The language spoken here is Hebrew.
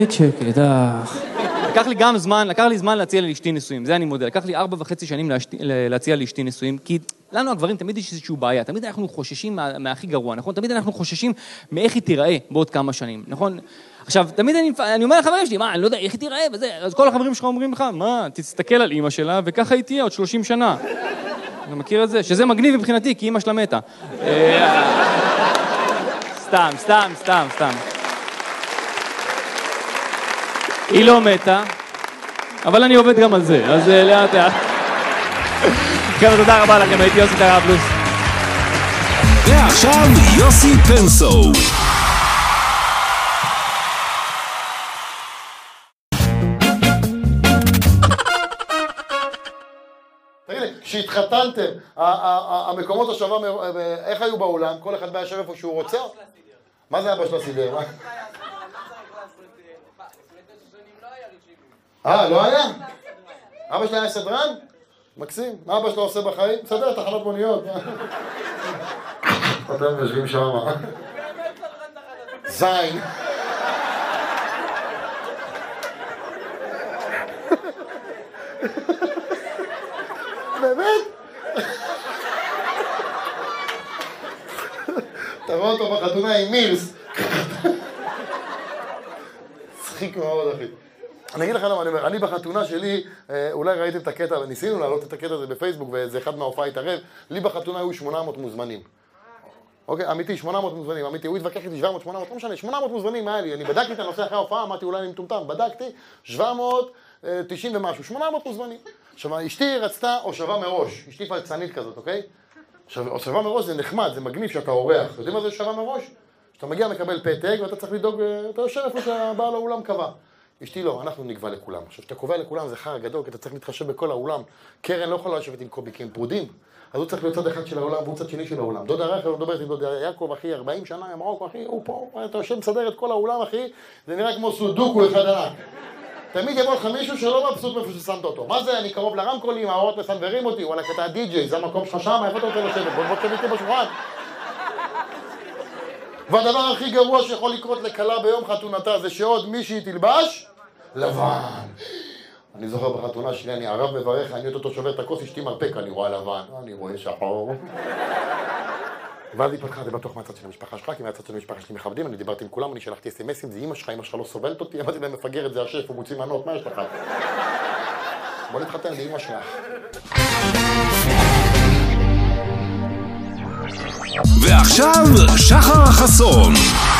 שקט, לקח לי זמן להציע לאשתי נישואים, זה אני מודה. לקח לי 4.5 שנים להציע לאשתי נישואים, כי לנו הגברים תמיד יש איזושהי בעיה, תמיד אנחנו חוששים מהכי גרוע, נכון? תמיד אנחנו חוששים מאיך היא תיראה בעוד כמה שנים, נכון? עכשיו, תמיד אני אומר לחברים שלי, מה, אני לא יודע, איך היא תיראה וזה, אז כל החברים שלך אומרים לך, מה, תסתכל על אמא שלה וככה היא תהיה עוד 30 שנה. אני מכיר את זה, שזה מגניב מבחינתי, כי אמא שלה מתה. סתם. היא לא מתה, אבל אני עובד גם על זה, אז לאט. חבר'ה, תודה רבה לכם, הייתי יוסי טראבלוס. ועכשיו יוסי פנסו. תגיד לי, כשהתחתנתם, המקומות השווה, איך היו באולם? כל אחד בא ישב איפה שהוא רוצה? מה זה אבא שלה סידר? לא היה? אבא שלה היה סדרן? מקסים. מה אבא שלה עושה בחיים? מסדר תחנות מוניות. אתם יושבים שם. זין. באמת? תראו אותו בחתונה עם מירס. צחיק מאוד, אחי. אני אגיד לך למה אני אומר, אני בחתונה שלי, אולי ראיתם את הקטע, וניסינו להעלות את הקטע הזה בפייסבוק, וזה אחד מההופעה התערב, לי בחתונה היו 800 מוזמנים. אוקיי, אמיתי, 800 מוזמנים, אמיתי, הוא התווכח איתי 700, 800, לא משנה, 800 מוזמנים היה לי, אני בדקתי את הנושא אחרי ההופעה, אמרתי אולי אני מטומטם, בדקתי, 790 ומשהו, 800 מוזמנים. עכשיו, אשתי רצתה הושבה מראש, אשתי פלצנית כזאת, אוקיי? עכשיו, הושבה מראש זה נחמד, זה מגניב שאתה אורח, יודעים מה זה הושבה מראש? שאתה מגיע מקבל פתק ואתה צריך לדאוג, אתה יושב איפה שהבעל האולם קבע. אשתי לא, אנחנו נקבע לכולם. עכשיו, שאתה קובע לכולם זה חר גדול, כי אתה צריך להתחשב בכל האולם. קרן לא יכולה לשבת עם קובי, כי הם פרודים. אז הוא צריך להיות צד אחד של האולם והוא צד שני של האולם. דודה רחל לא מדברת עם דודה יעקב, אחי, 40 שנה, מרוקו, אחי, הוא פה, אתה יושב מסדר את כל האולם, אחי, זה נראה כמו סודוקו אחד ענק. תמיד יבוא לך מישהו שלא מבסוט מאיפה ששמת אותו. מה זה? אני קרוב לרמקולים, האורות מסנברים אותי, וואלה, אתה די-ג'יי, זה המקום שלך שם, איפה אתה רוצה לשבת? בוא תשב איתי בשולחן. והדבר הכי גרוע שיכול לקרות לכלה ביום חתונתה זה שעוד מישהי תלבש לבן. אני זוכר בחתונה שלי, אני ערב מברך, אני אותו שובר את הכוס, אשתי מרפק, אני רואה לבן, אני רואה שחור. ואז היא פתחה, זה בטוח מהצד של המשפחה שלך, כי מהצד של המשפחה שלי מכבדים, אני דיברתי עם כולם, אני שלחתי אס-אמסים, זה אמא שלך לא סובלת אותי, אמרתי להם מפגר את זה השף, הוא מוציא מנות, מה יש לך? בוא נתחתן, זה אמא שלך. ועכשיו שחר חסון.